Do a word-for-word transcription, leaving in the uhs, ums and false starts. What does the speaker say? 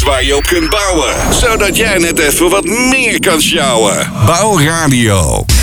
waar je op kunt bouwen. Zodat jij net even wat meer kan sjouwen. Bouwradio.